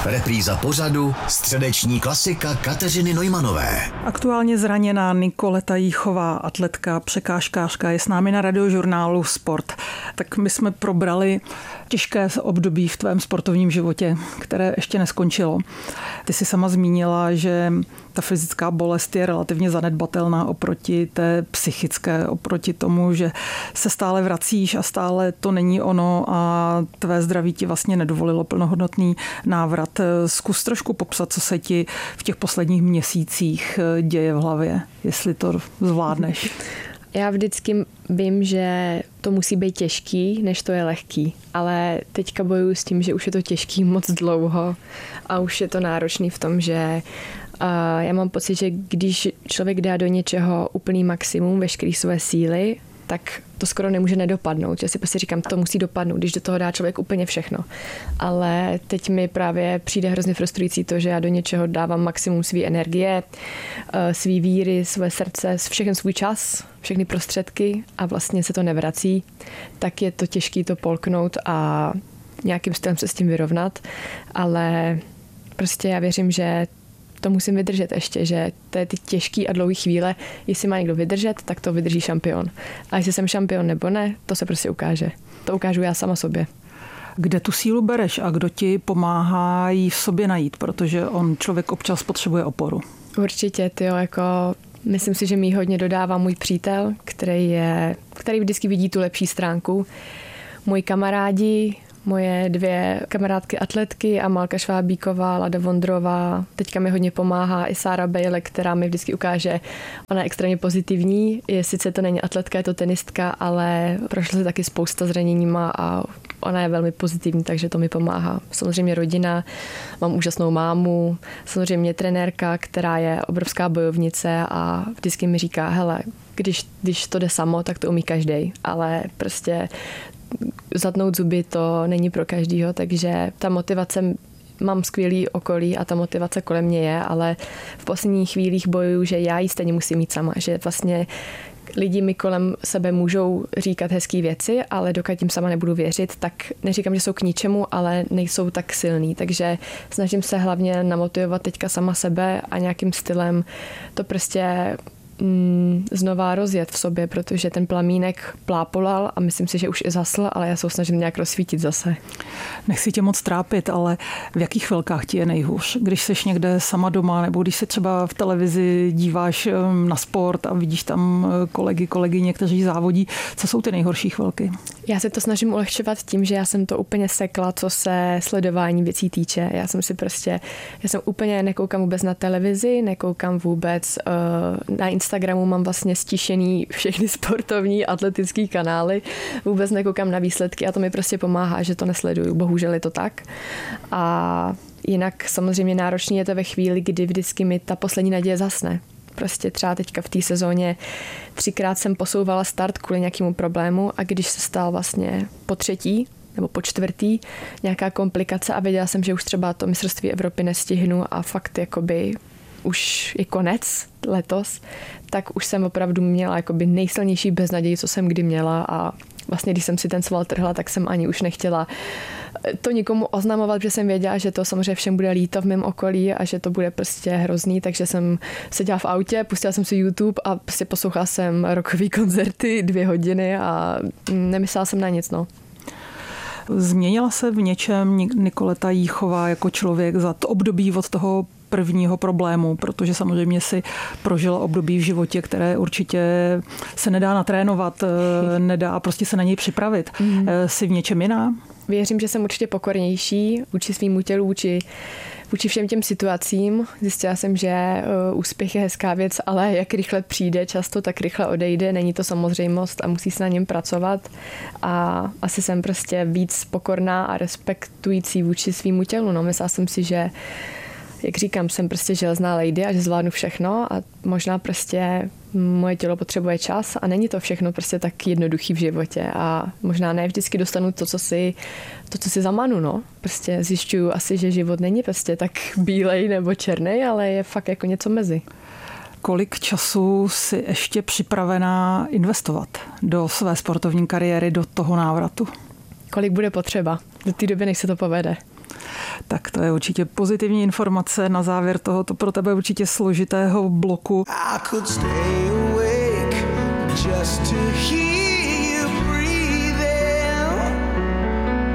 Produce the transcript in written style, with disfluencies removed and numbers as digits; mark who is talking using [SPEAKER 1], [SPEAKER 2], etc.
[SPEAKER 1] Repríza pořadu, středeční klasika Kateřiny Neumanové.
[SPEAKER 2] Aktuálně zraněná Nikoleta Jíchová, atletka, překážkářka, je s námi na Radiožurnálu Sport. Tak my jsme probrali těžké období v tvém sportovním životě, které ještě neskončilo. Ty jsi sama zmínila, že ta fyzická bolest je relativně zanedbatelná oproti té psychické, oproti tomu, že se stále vracíš a stále to není ono a tvé zdraví ti vlastně nedovolilo plnohodnotný návrat. Zkus trošku popsat, co se ti v těch posledních měsících děje v hlavě, jestli to zvládneš.
[SPEAKER 3] Já vždycky vím, že to musí být těžký, než to je lehký. Ale teďka bojuju s tím, že už je to těžký moc dlouho a už je to náročný v tom, že já mám pocit, že když člověk dá do něčeho úplný maximum, veškerý své síly, tak to skoro nemůže nedopadnout. Já si prostě říkám, to musí dopadnout, když do toho dá člověk úplně všechno. Ale teď mi právě přijde hrozně frustrující to, že já do něčeho dávám maximum své energie, svý víry, své srdce, všechen svůj čas, všechny prostředky a vlastně se to nevrací. Tak je to těžké to polknout a nějakým stylem se s tím vyrovnat. Ale prostě já věřím, že to musím vydržet ještě, že to je ty těžký a dlouhý chvíle, jestli má někdo vydržet, tak to vydrží šampion. A jestli jsem šampion nebo ne, to se prostě ukáže. To ukážu já sama sobě.
[SPEAKER 2] Kde tu sílu bereš a kdo ti pomáhá ji v sobě najít, protože člověk občas potřebuje oporu?
[SPEAKER 3] Určitě, myslím si, že mi hodně dodává můj přítel, který vždycky vidí tu lepší stránku. Moji kamarádi, moje 2 kamarádky atletky, Amalka Švábíková, Lada Vondrová. Teďka mi hodně pomáhá i Sára Bejle, která mi vždycky ukáže, ona je extrémně pozitivní. Sice to není atletka, je to tenistka, ale prošla se taky spousta zraněníma a ona je velmi pozitivní, takže to mi pomáhá. Samozřejmě rodina, mám úžasnou mámu, samozřejmě trenérka, která je obrovská bojovnice a vždycky mi říká, hele, když to jde samo, tak to umí každej, ale prostě zatnout zuby to není pro každýho, takže ta motivace, mám skvělý okolí a ta motivace kolem mě je, ale v posledních chvílích bojuju, že já ji stejně musím mít sama, že vlastně lidi mi kolem sebe můžou říkat hezký věci, ale dokud jim sama nebudu věřit, tak neříkám, že jsou k ničemu, ale nejsou tak silný, takže snažím se hlavně namotivovat teďka sama sebe a nějakým stylem to prostě znova rozjet v sobě, protože ten plamínek plápolal a myslím si, že už i zasl, ale já se ho snažím nějak rozsvítit zase.
[SPEAKER 2] Nechci tě moc trápit, ale v jakých chvilkách ti je nejhůř? Když seš někde sama doma, nebo když se třeba v televizi díváš na sport a vidíš tam kolegyně, kteří závodí, co jsou ty nejhorší chvilky?
[SPEAKER 3] Já se to snažím ulehčovat tím, že já jsem to úplně sekla, co se sledování věcí týče. Já jsem úplně nekoukám vůbec na televizi, nekoukám vůbec na Instagramu, mám vlastně stišený všechny sportovní atletický kanály, vůbec nekoukám na výsledky a to mi prostě pomáhá, že to nesleduju. Bohužel je to tak. A jinak samozřejmě náročný je to ve chvíli, kdy vždycky mi ta poslední naděje zasne. Prostě třeba teďka v té sezóně 3krát jsem posouvala start kvůli nějakému problému a když se stal vlastně po 3. nebo po 4. nějaká komplikace a věděla jsem, že už třeba to mistrovství Evropy nestihnu a fakt jakoby už je konec letos, tak už jsem opravdu měla jakoby nejsilnější beznaději, co jsem kdy měla a vlastně, když jsem si ten sval trhla, tak jsem ani už nechtěla to nikomu oznamovat, protože jsem věděla, že to samozřejmě všem bude líto v mém okolí a že to bude prostě hrozný, takže jsem seděla v autě, pustila jsem si YouTube a prostě poslouchala jsem rockový koncerty 2 hodiny a nemyslela jsem na nic, no.
[SPEAKER 2] Změnila se v něčem Nikoleta Jíchová jako člověk za to období od toho prvního problému, protože samozřejmě si prožila období v životě, které určitě se nedá natrénovat, nedá prostě se na něj připravit. Jsi v něčem jiná?
[SPEAKER 3] Věřím, že jsem určitě pokornější vůči svýmu tělu, vůči všem těm situacím. Zjistila jsem, že úspěch je hezká věc, ale jak rychle přijde často, tak rychle odejde. Není to samozřejmost a musí se na něm pracovat. A asi jsem prostě víc pokorná a respektující vůči svýmu tělu. No, myslela jsem si, že jak říkám, jsem prostě železná lady a že zvládnu všechno a možná prostě moje tělo potřebuje čas a není to všechno prostě tak jednoduchý v životě a možná ne vždycky dostanu to, co si zamanu, no. Prostě zjišťuju asi, že život není prostě tak bílej nebo černý, ale je fakt jako něco mezi.
[SPEAKER 2] Kolik času jsi ještě připravená investovat do své sportovní kariéry, do toho návratu?
[SPEAKER 3] Kolik bude potřeba do té doby, než se to povede?
[SPEAKER 2] Tak to je určitě pozitivní informace na závěr tohoto pro tebe určitě složitého bloku.
[SPEAKER 4] I could stay awake just to hear